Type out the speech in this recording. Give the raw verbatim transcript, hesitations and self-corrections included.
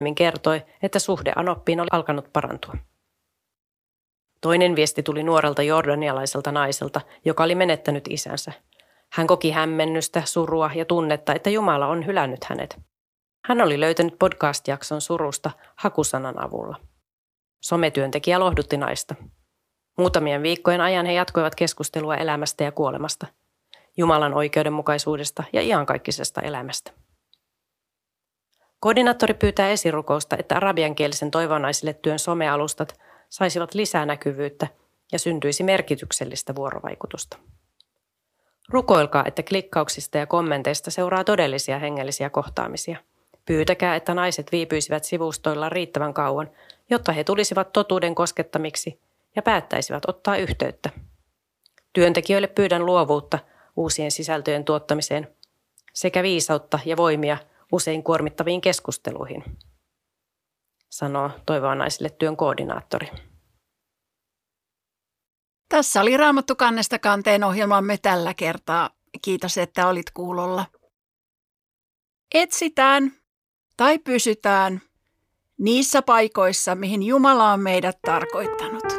kertoi, että suhde Anoppiin oli alkanut parantua. Toinen viesti tuli nuorelta jordanialaiselta naiselta, joka oli menettänyt isänsä. Hän koki hämmennystä, surua ja tunnetta, että Jumala on hylännyt hänet. Hän oli löytänyt podcast-jakson surusta hakusanan avulla. Sometyöntekijä lohdutti naista. Muutamien viikkojen ajan he jatkoivat keskustelua elämästä ja kuolemasta, Jumalan oikeudenmukaisuudesta ja iankaikkisesta elämästä. Koordinaattori pyytää esirukousta, että arabiankielisen toivonaisille työn somealustat saisivat lisää näkyvyyttä ja syntyisi merkityksellistä vuorovaikutusta. Rukoilkaa, että klikkauksista ja kommenteista seuraa todellisia hengellisiä kohtaamisia. Pyytäkää, että naiset viipyisivät sivustoilla riittävän kauan, jotta he tulisivat totuuden koskettamiksi ja päättäisivät ottaa yhteyttä. Työntekijöille pyydän luovuutta uusien sisältöjen tuottamiseen sekä viisautta ja voimia usein kuormittaviin keskusteluihin, sanoo Toivoa naisille työn koordinaattori. Tässä oli Raamattu kannesta kanteen ohjelmamme tällä kertaa. Kiitos, että olit kuulolla. Etsitään tai pysytään niissä paikoissa, mihin Jumala on meidät tarkoittanut.